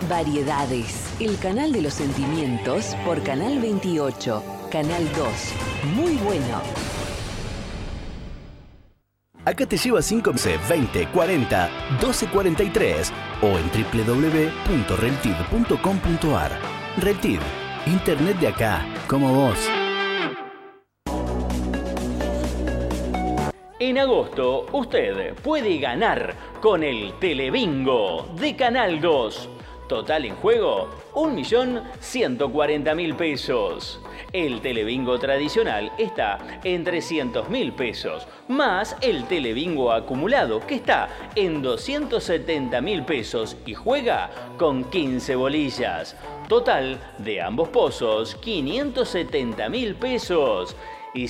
Variedades, el canal de los sentimientos por Canal 28, Canal 2. Muy bueno. Acá te lleva 5, 20, 40, 1243 o en www.reltid.com.ar. Reltid, internet de acá, como vos. En agosto, usted puede ganar con el Telebingo de Canal 2. Total en juego, 1.140.000 pesos. El Telebingo tradicional está en 300.000 pesos, más el Telebingo acumulado, que está en 270.000 pesos y juega con 15 bolillas. Total de ambos pozos, 570.000 pesos. Y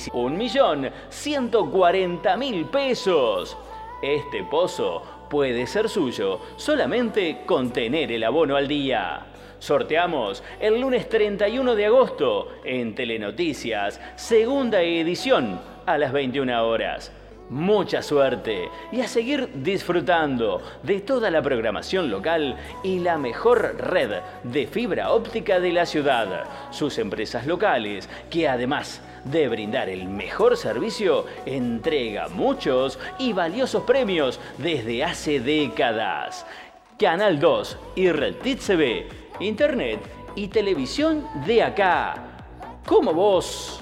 1.140.000 pesos. Este pozo puede ser suyo solamente con tener el abono al día. Sorteamos el lunes 31 de agosto en Telenoticias, segunda edición a las 21 horas. Mucha suerte y a seguir disfrutando de toda la programación local y la mejor red de fibra óptica de la ciudad. Sus empresas locales, que además de brindar el mejor servicio, entrega muchos y valiosos premios desde hace décadas. Canal 2 y Reltid TV, internet y televisión de acá. Como vos.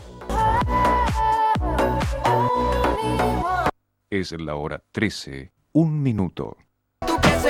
Es la hora 13, 1 minuto. Tú que se